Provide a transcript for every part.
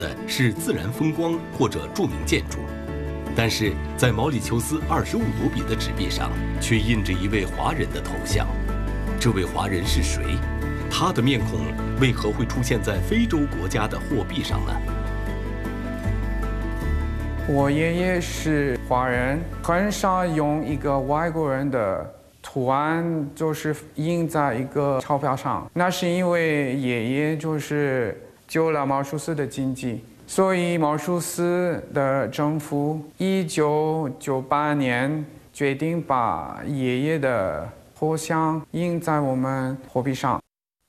的是自然风光或者著名建筑，但是在毛里求斯25卢比的纸币上却印着一位华人的头像。这位华人是谁？他的面孔为何会出现在非洲国家的货币上呢？ 我爷爷是华人，很少用一个外国人的图案就是印在一个钞票上，那是因为爷爷就是救了毛舒斯的经济，所以毛舒斯的政府1998年决定把爷爷的头像印在我们货币上。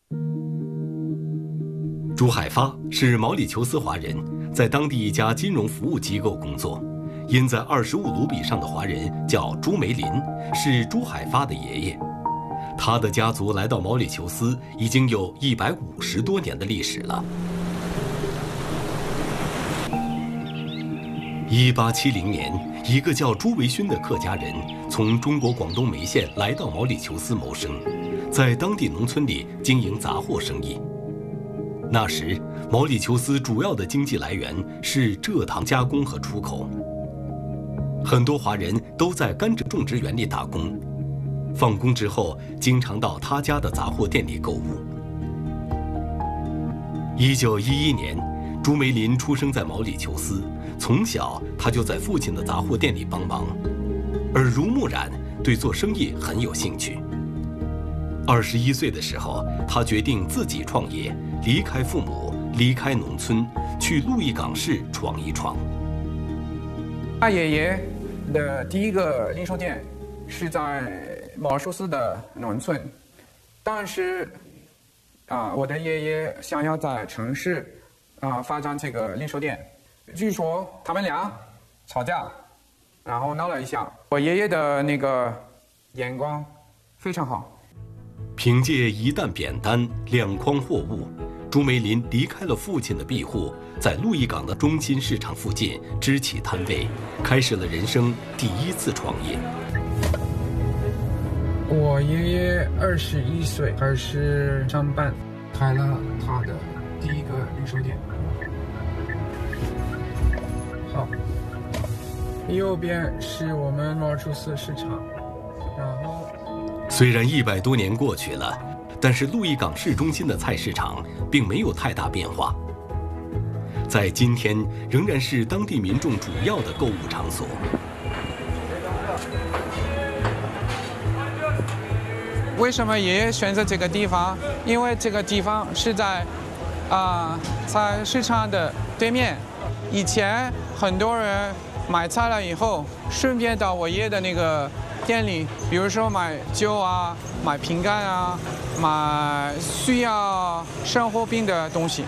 朱海发是毛里求斯华人，在当地一家金融服务机构工作。印在25卢比上的华人叫朱梅林，是朱海发的爷爷。他的家族来到毛里求斯已经有150多年的历史了。1870年，一个叫朱维勋的客家人从中国广东梅县来到毛里求斯谋生，在当地农村里经营杂货生意。那时，毛里求斯主要的经济来源是蔗糖加工和出口。很多华人都在甘蔗种植园里打工，放工之后经常到他家的杂货店里购物。1911年，朱梅林出生在毛里求斯，从小他就在父亲的杂货店里帮忙，耳濡目染，对做生意很有兴趣。21岁的时候，他决定自己创业，离开父母，离开农村，去鹿邑港市闯一闯。 他爷爷的第一个零售店是在毛舒斯的农村，但是我的爷爷想要在城市发展这个零售店，据说他们俩吵架，然后闹了一下。我爷爷的那个眼光非常好， 凭借一担扁担、2筐货物，朱梅林离开了父亲的庇护，在鹿邑港的中心市场附近支起摊位，开始了人生第一次创业。 我爷爷21岁开始上班，开了他的第一个零售店。好，右边是我们毛舒斯市场，然后虽然100多年过去了，但是鹿邑港市中心的菜市场并没有太大变化，在今天仍然是当地民众主要的购物场所。 为什么爷爷选择这个地方？因为这个地方是在菜市场的对面。以前很多人买菜了以后，顺便到我爷爷的那个店里，比如说买酒啊、买饼干啊、买需要生活品的东西。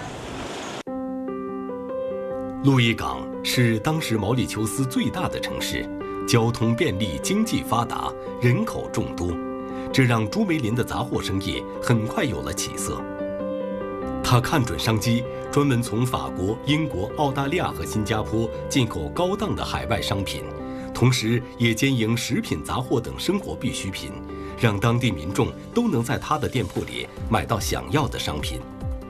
鹿邑港是当时毛里求斯最大的城市，交通便利，经济发达，人口众多，这让朱梅林的杂货生意很快有了起色。他看准商机，专门从法国、英国、澳大利亚和新加坡进口高档的海外商品，同时也兼营食品杂货等生活必需品，让当地民众都能在他的店铺里买到想要的商品。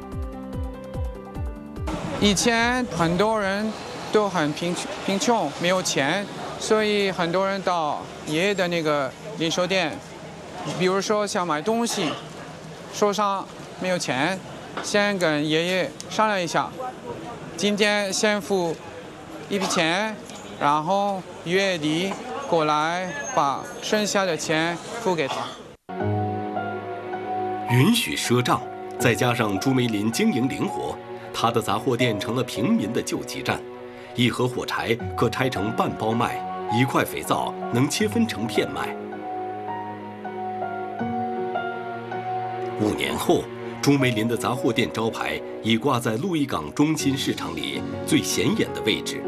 以前很多人都很贫穷，没有钱，所以很多人到爷爷的那个零售店，比如说想买东西，手上没有钱，先跟爷爷商量一下，今天先付一笔钱，然后月底过来把剩下的钱付给他。 允许赊账，再加上朱梅林经营灵活，他的杂货店成了平民的救急站。1盒火柴可拆成半包卖，1块肥皂能切分成片卖。5年后，朱梅林的杂货店招牌已挂在鹿邑港中心市场里最显眼的位置。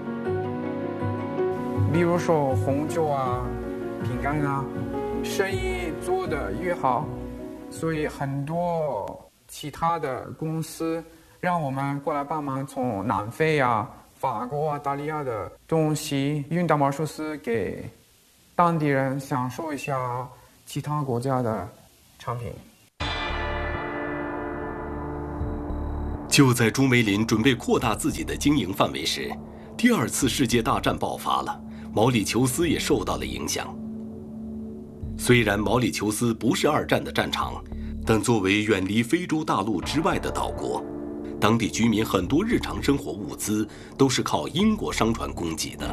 比如说红酒啊、饼干啊，生意做得越好，所以很多其他的公司让我们过来帮忙，从南非啊、法国、澳大利亚的东西运到毛舒斯，给当地人享受一下其他国家的产品。 就在朱梅林准备扩大自己的经营范围时，第二次世界大战爆发了，毛里求斯也受到了影响。虽然毛里求斯不是二战的战场，但作为远离非洲大陆之外的岛国，当地居民很多日常生活物资都是靠英国商船供给的。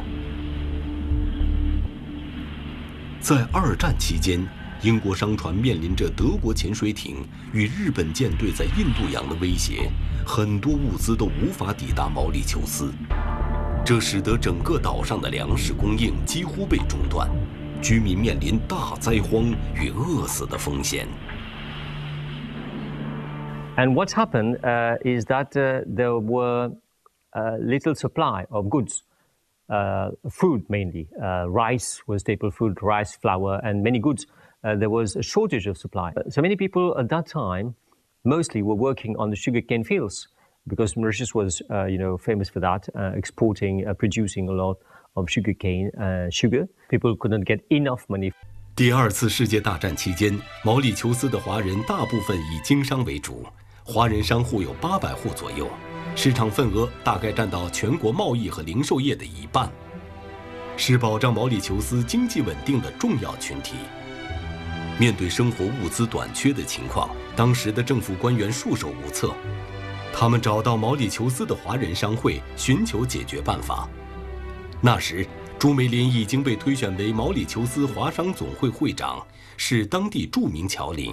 在二战期间，英国商船面临着德国潜水艇与日本舰队在印度洋的威胁，很多物资都无法抵达毛里求斯，这使得整个岛上的粮食供应几乎被中断，居民面临大灾荒与饿死的风险。 And what's happened is that there were little supply of goods, food mainly. Rice was staple food, rice, flour, and many goods. There was a shortage of supply. So many people at that time mostly were working on the sugarcane fields because Mauritius was, famous for that, exporting, producing a lot of sugarcane, sugar. People couldn't get enough money. 第二次世界大战期间，毛里求斯的华人大部分以经商为主，华人商户有800户左右，市场份额大概占到全国贸易和零售业的一半，是保障毛里求斯经济稳定的重要群体。面对生活物资短缺的情况，当时的政府官员束手无策，他们找到毛里求斯的华人商会，寻求解决办法。那时，朱梅林已经被推选为毛里求斯华商总会会长，是当地著名侨领。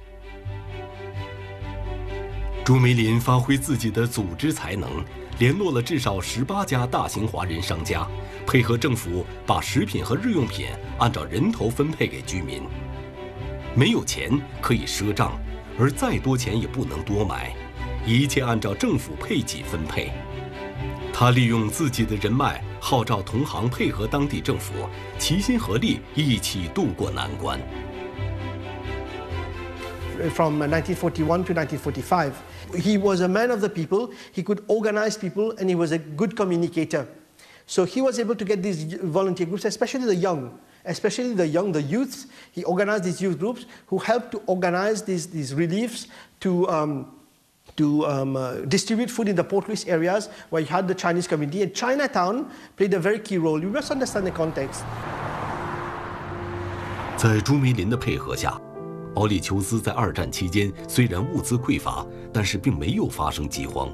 朱梅林发挥自己的组织才能，联络了至少18家大型华人商家，配合政府把食品和日用品按照人头分配给居民。没有钱可以赊账，而再多钱也不能多买，一切按照政府配给分配。他利用自己的人脉，号召同行配合当地政府，齐心合力，一起渡过难关。 From 1941 to 1945, he was a man of the people. He could organize people, and he was a good communicator. So he was able to get these volunteer groups, especially the young, the youths. He organized these youth groups who helped to organize these reliefs to distribute food in the Port Louis areas where you had the Chinese community. And Chinatown played a very key role. You must understand the context. 在朱梅林的配合下，毛里求斯在二战期间虽然物资匮乏，但是并没有发生饥荒。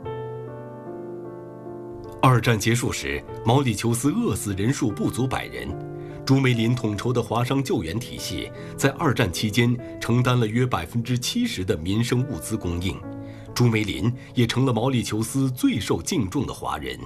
二战结束时，毛里求斯饿死人数不足100人。朱梅林统筹的华商救援体系，在二战期间承担了约70%的民生物资供应。朱梅林也成了毛里求斯最受敬重的华人。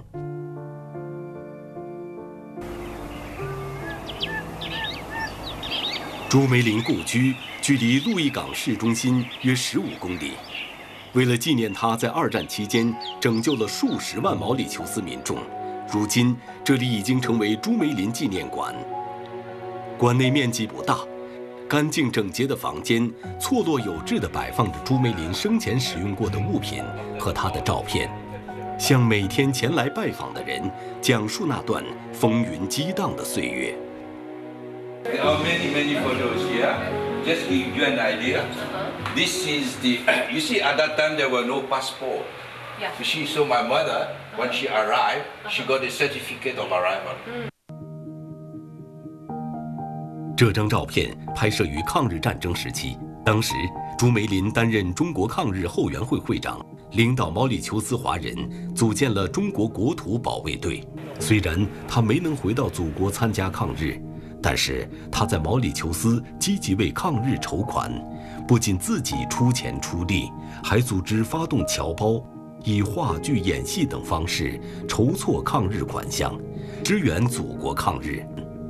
朱梅林故居距离路易港市中心约15公里。为了纪念他在二战期间拯救了数十万毛里求斯民众，如今这里已经成为朱梅林纪念馆。馆内面积不大，干净整洁的房间错落有致地摆放着朱梅林生前使用过的物品和他的照片，向每天前来拜访的人讲述那段风云激荡的岁月。 There are many photos here. Just give you an idea. This is the. You see, at that time there were no passport. Yeah. You see, so my mother, when she arrived, she got a certificate of arrival. 这张照片拍摄于抗日战争时期，当时朱梅林担任中国抗日后援会会长，领导毛里求斯华人组建了中国国土保卫队。虽然他没能回到祖国参加抗日，但是他在毛里求斯积极为抗日筹款，不仅自己出钱出力，还组织发动侨胞，以话剧、演戏等方式筹措抗日款项，支援祖国抗日。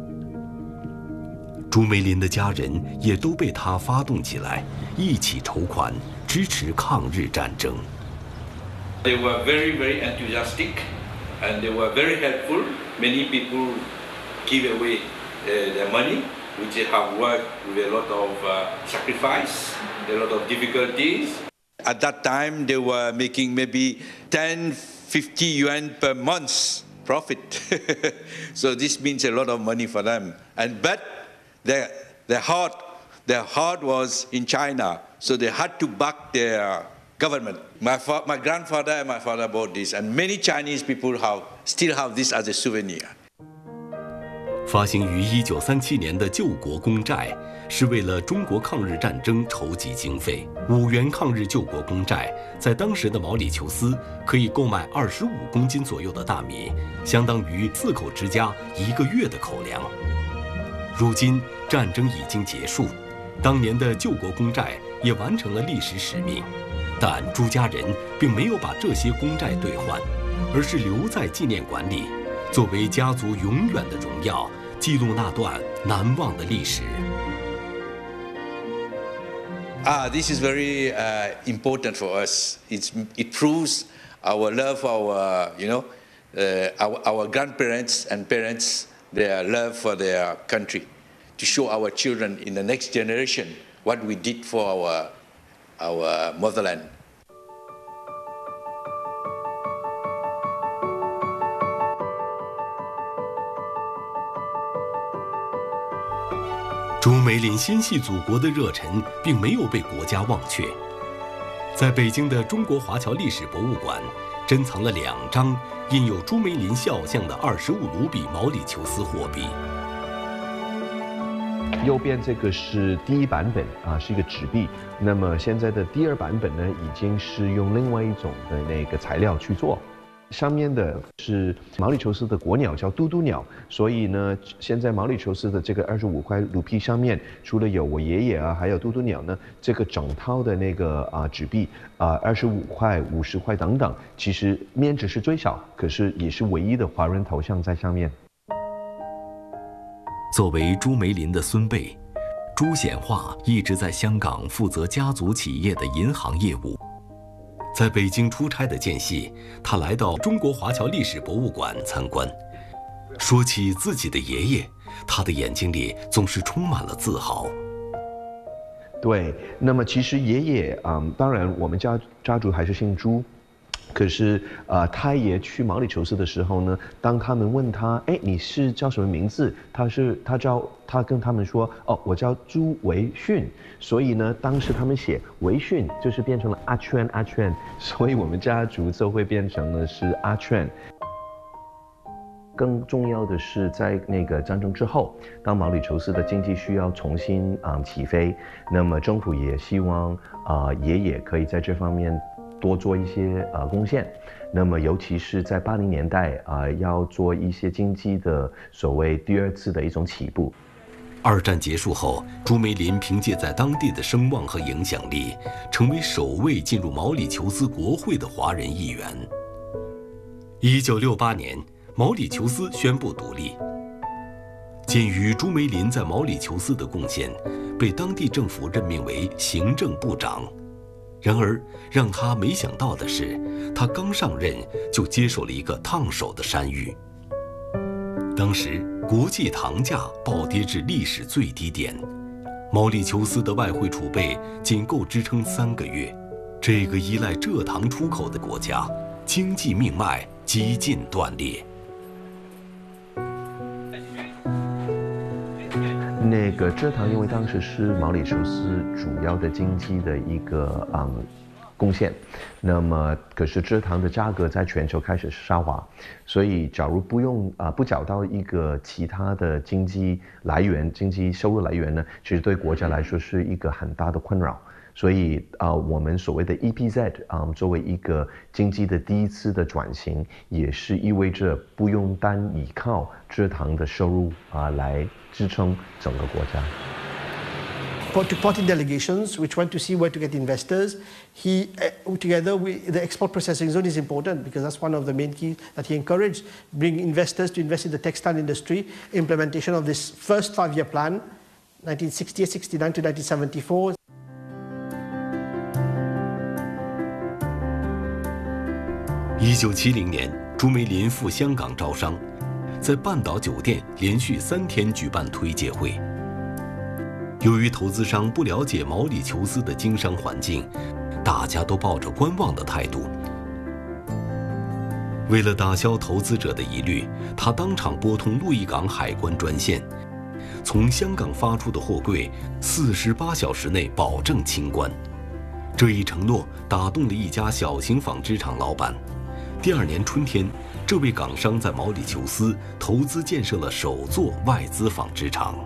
朱梅林的家人也都被他发动起来，一起筹款支持抗日战争。 They were very enthusiastic, and they were very helpful. Many people give away their money, which they have worked with a lot of sacrifice, a lot of difficulties. At that time, they were making maybe 10-50 yuan per month profit. So this means a lot of money for them. But their heart was in China, so they had to back their government. My grandfather and my father bought this, and many Chinese people still have this as a souvenir. 发行于1937年的救国公债，是为了中国抗日战争筹集经费。5元抗日救国公债，在当时的毛里求斯可以购买25公斤左右的大米，相当于4口之家1个月的口粮。如今战争已经结束，当年的救国公债也完成了历史使命，但朱家人并没有把这些公债兑换，而是留在纪念馆里，作为家族永远的荣耀，记录那段难忘的历史。 This is very important for us. It proves our love for our grandparents and parents, their love for their country, to show our children in the next generation what we did for our motherland. 朱梅林心系祖国的热忱并没有被国家忘却。在北京的中国华侨历史博物馆，珍藏了2张印有朱梅林肖像的25卢比毛里求斯货币。 右边这个是第1版本啊，是一个纸币。那么现在的第2版本呢，已经是用另外一种的那个材料去做。上面的是毛里求斯的国鸟，叫嘟嘟鸟。所以呢，现在毛里求斯的这个25块卢比上面，除了有我爷爷啊，还有嘟嘟鸟呢，这个整套的那个纸币25块、50块等等，其实面值是最小，可是也是唯一的华人头像在上面。 作为朱梅林的孙辈，朱显化一直在香港负责家族企业的银行业务。在北京出差的间隙，他来到中国华侨历史博物馆参观。说起自己的爷爷，他的眼睛里总是充满了自豪。 对，那么其实爷爷当然我们家族还是姓朱。可是他也去毛里求斯的时候呢，当他们问他，哎，你是叫什么名字？他跟他们说，哦，我叫朱维训。所以呢，当时他们写维训，就是变成了阿圈，所以我们家族就会变成了是阿圈。更重要的是，在那个战争之后，当毛里求斯的经济需要重新起飞，那么政府也希望爷爷可以在这方面多做一些贡献。那么尤其是在80年代要做一些经济的所谓第2次的一种起步。 2战结束后，朱梅林凭借在当地的声望和影响力，成为首位进入毛里求斯国会的华人议员。1968年，毛里求斯宣布独立。鉴于朱梅林在毛里求斯的贡献，被当地政府任命为行政部长。然而，让他没想到的是，他刚上任就接受了一个烫手的山芋。当时，国际糖价暴跌至历史最低点，毛里求斯的外汇储备仅够支撑3个月。这个依赖蔗糖出口的国家，经济命脉几近断裂。 那个蔗糖，因为当时是毛里求斯主要的经济的一个贡献，那么可是蔗糖的价格在全球开始下滑，所以假如不找到一个其他的经济收入来源呢，其实对国家来说是一个很大的困扰。所以我们所谓的 EPZ 作为一个经济的第1次的转型，也是意味着不用单依靠蔗糖的收入来支撑整个国家。 Took part in delegations which went to see where to get investors. He, together with the export processing zone is important because that's one of the main keys that he encouraged, bring investors to invest in the textile industry, implementation of this first 5-year plan, 1968-69 to 1974. 1970年，朱梅林赴香港招商，在半岛酒店连续3天举办推介会。由于投资商不了解毛里求斯的经商环境，大家都抱着观望的态度。为了打消投资者的疑虑，他当场拨通鹿邑港海关专线，从香港发出的货柜48小时内保证清关。 这一承诺打动了一家小型纺织厂老板。第2年春天，这位港商在毛里求斯投资建设了首座外资纺织厂。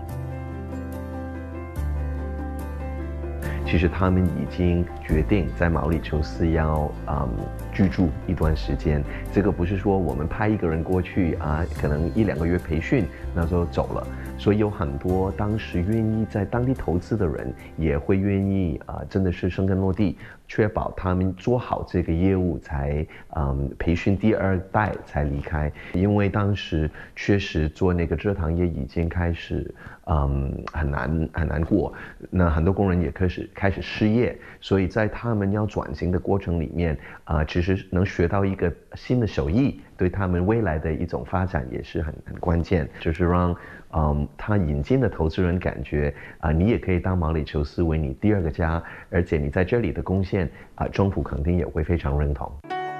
其实他们已经决定在毛里求斯要居住一段时间。这个不是说我们派一个人过去可能1-2个月培训，那就走了。所以有很多当时愿意在当地投资的人，也会愿意真的是生根落地，确保他们做好这个业务才培训第2代才离开。因为当时确实做那个蔗糖业已经开始很难过，那很多工人也开始失业，所以在他们要转型的过程里面其实能学到一个新的手艺，对他们未来的一种发展也是很关键，就是让他引进的投资人感觉你也可以当毛里求斯为你第2个家，而且你在这里的贡献政府肯定也会非常认同。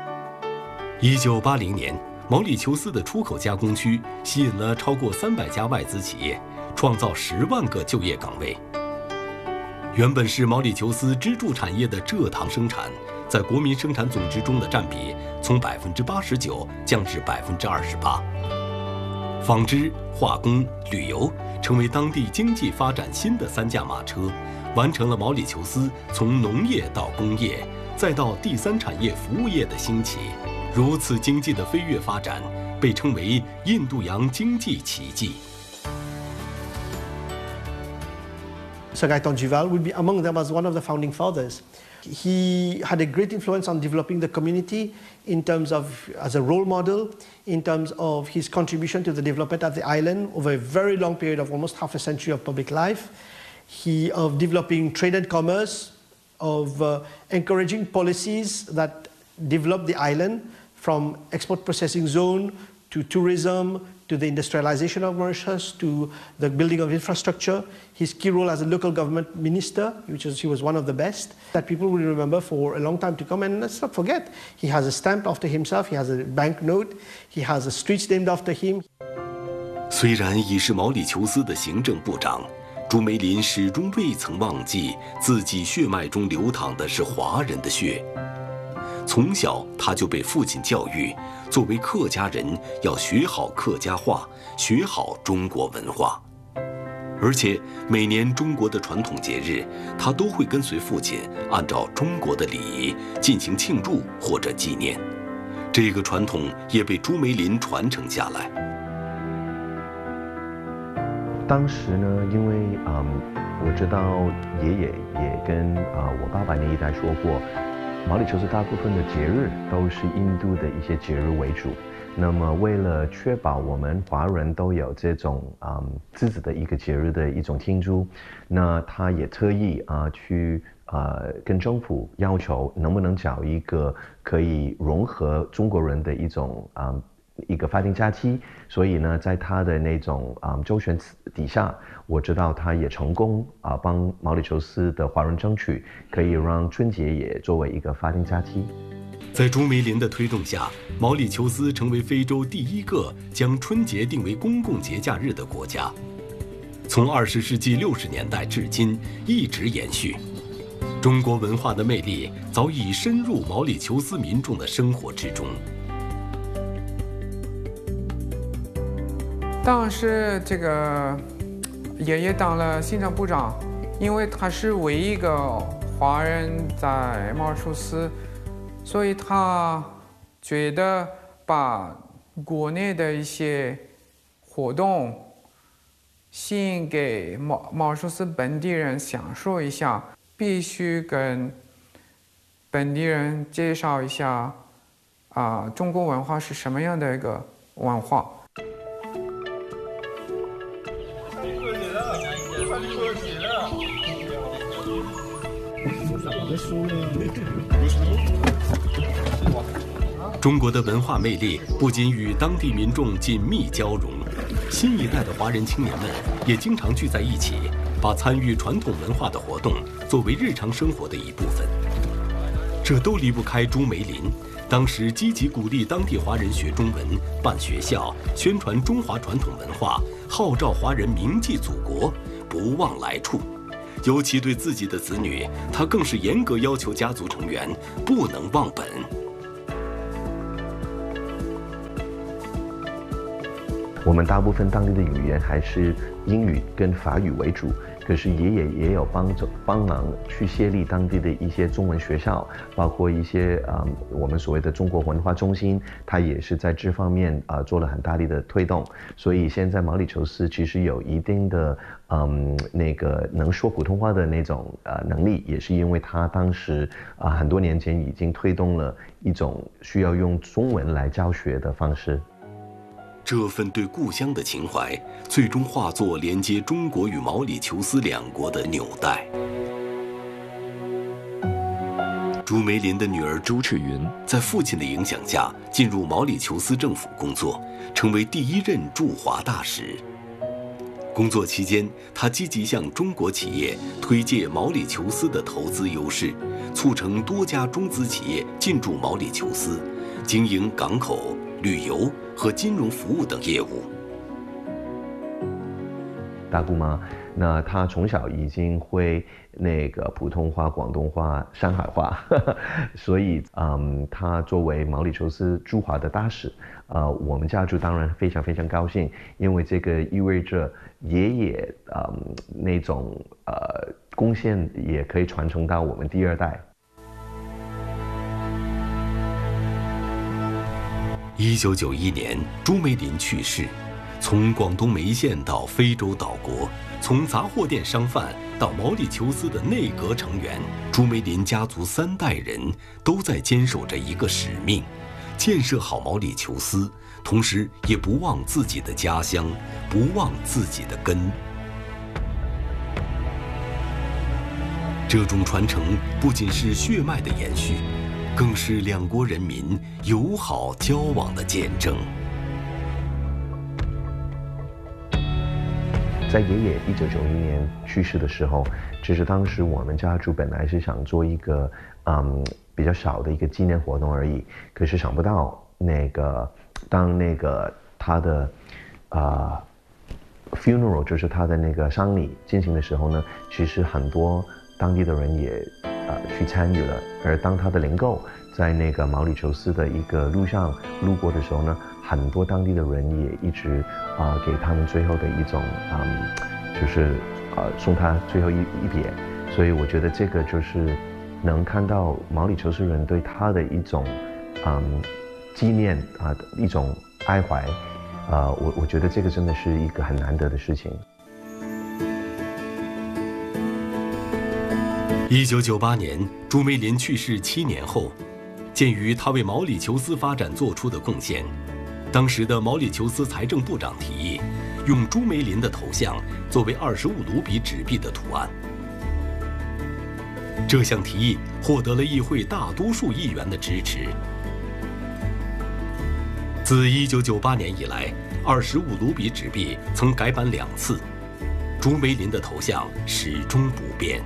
1980年，毛里求斯的出口加工区吸引了超过300家外资企业，创造10万个就业岗位。原本是毛里求斯支柱产业的蔗糖生产，在国民生产总值中的占比从89%降至28%。纺织、化工、旅游成为当地经济发展新的3驾马车，完成了毛里求斯从农业到工业，再到第3产业服务业的兴起。如此经济的飞跃发展，被称为印度洋经济奇迹。 Sir Gaiton Duval would be among them as one of the founding fathers. He had a great influence on developing the community in terms of as a role model, in terms of his contribution to the development of the island over a very long period of almost half a century of public life. Of developing trade and commerce, of encouraging policies that develop the island from export processing zone to tourism, to the industrialization of Mauritius, to the building of infrastructure. His key role as a local government minister, he was one of the best, that people will remember for a long time to come. And let's not forget, he has a stamp after himself, he has a banknote, he has a streets named after him. 虽然已是毛里求斯的行政部长，朱梅林始终未曾忘记自己血脉中流淌的是华人的血。从小他就被父亲教育，作为客家人要学好客家话，学好中国文化。而且每年中国的传统节日，他都会跟随父亲按照中国的礼仪进行庆祝或者纪念。这个传统也被朱梅林传承下来。 当时呢，因为我知道爷爷也跟我爸爸那一代说过，毛里求斯大部分的节日都是印度的一些节日为主。那么为了确保我们华人都有这种自己的一个节日的一种庆祝，那他也特意去跟政府要求能不能找一个可以融合中国人的一个法定假期。所以呢，在他的那种周旋底下，我知道他也成功帮毛里求斯的华人争取，可以让春节也作为一个法定假期。 在朱梅林的推动下，毛里求斯成为非洲第一个将春节定为公共节假日的国家。从20世纪60年代至今一直延续。中国文化的魅力早已深入毛里求斯民众的生活之中。 当时这个爷爷当了行政部长，因为他是唯一一个华人在毛里求斯，所以他觉得把国内的一些活动吸引给毛里求斯本地人享受一下，必须跟本地人介绍一下中国文化是什么样的一个文化。 中国的文化魅力不仅与当地民众紧密交融，新一代的华人青年们也经常聚在一起，把参与传统文化的活动作为日常生活的一部分。这都离不开朱梅林，当时积极鼓励当地华人学中文、办学校、宣传中华传统文化，号召华人铭记祖国，不忘来处。 尤其对自己的子女，他更是严格要求家族成员不能忘本。 我们大部分当地的语言还是英语跟法语为主，可是爷爷也有帮忙去设立当地的一些中文学校，包括一些我们所谓的中国文化中心，他也是在这方面做了很大力的推动。所以现在毛里求斯其实有一定的那个能说普通话的那种能力，也是因为他当时很多年前已经推动了一种需要用中文来教学的方式。 这份对故乡的情怀，最终化作连接中国与毛里求斯两国的纽带。朱梅林的女儿朱赤云在父亲的影响下，进入毛里求斯政府工作，成为第一任驻华大使。工作期间，她积极向中国企业推介毛里求斯的投资优势，促成多家中资企业进驻毛里求斯，经营港口、旅游和金融服务等业务。 大姑妈，那她从小已经会那个普通话、广东话、上海话，所以她作为毛里求斯驻华的大使，我们家族当然非常非常高兴，因为这个意味着爷爷那种贡献也可以传承到我们第二代。 1991年，朱梅林去世。从广东梅县到非洲岛国，从杂货店商贩到毛里求斯的内阁成员，朱梅林家族3代人都在坚守着一个使命：建设好毛里求斯，同时也不忘自己的家乡，不忘自己的根。这种传承不仅是血脉的延续，更是两国人民友好交往的见证。 在爷爷1991年去世的时候，其实当时我们家族本来是想做一个比较小的一个纪念活动而已，可是想不到当他的funeral 就是他的那个丧礼进行的时候呢，其实很多当地的人也去参与了，而当他的灵柩在那个毛里求斯的一个路上路过的时候呢，很多当地的人也一直给他们最后的一种就是送他最后一瞥，所以我觉得这个就是能看到毛里求斯人对他的一种纪念一种哀怀，我觉得这个真的是一个很难得的事情。 1998年，朱梅林去世7年后，鉴于他为毛里求斯发展做出的贡献，当时的毛里求斯财政部长提议，用朱梅林的头像作为25卢比纸币的图案。这项提议获得了议会大多数议员的支持。自1998年以来，25卢比纸币曾改版2次，朱梅林的头像始终不变。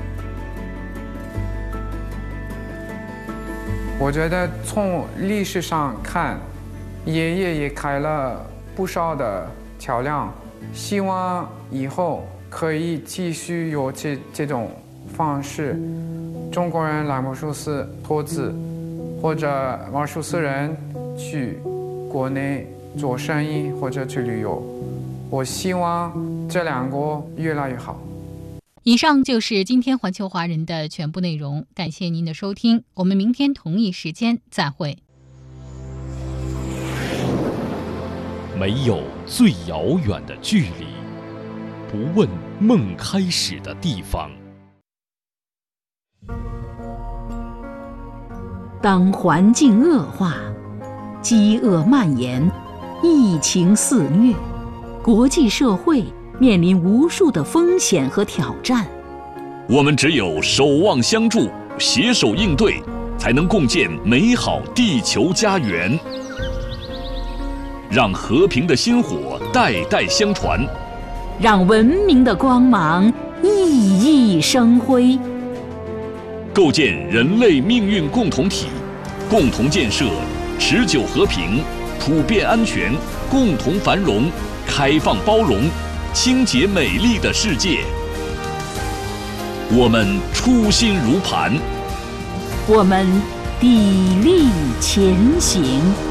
我觉得从历史上看，爷爷也开了不少的桥梁，希望以后可以继续有这种方式，中国人来毛里求斯投资，或者毛里求斯人去国内做生意或者去旅游。我希望这两国越来越好。 以上就是今天环球华人的全部内容，感谢您的收听，我们明天同一时间再会。 没有最遥远的距离，不问梦开始的地方。 当环境恶化，饥饿蔓延，疫情肆虐，国际社会面临无数的风险和挑战， 我们只有守望相助，携手应对，才能共建美好地球家园。让和平的薪火代代相传， 让文明的光芒熠熠生辉， 构建人类命运共同体，共同建设持久和平、普遍安全、共同繁荣、开放包容、清洁美丽的世界。 我们初心如磐， 我们砥砺前行。